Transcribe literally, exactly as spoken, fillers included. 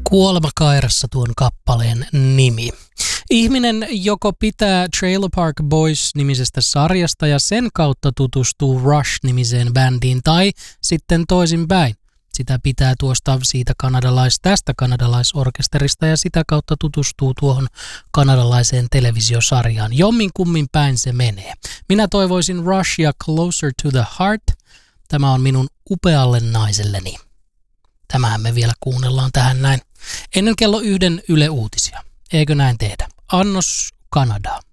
Kuolema kairassa tuon kappaleen nimi. Ihminen joko pitää Trailer Park Boys-nimisestä sarjasta ja sen kautta tutustuu Rush-nimiseen bändiin, tai sitten toisinpäin. Sitä pitää tuosta siitä kanadalais, tästä kanadalaisorkesterista ja sitä kautta tutustuu tuohon kanadalaiseen televisiosarjaan. Jommin kummin päin se menee. Minä toivoisin Rushia Closer to the Heart. Tämä on minun upealle naiselleni. Tämähän me vielä kuunnellaan tähän näin. Ennen kello yhden Yle Uutisia. Eikö näin tehdä? Annos Kanada.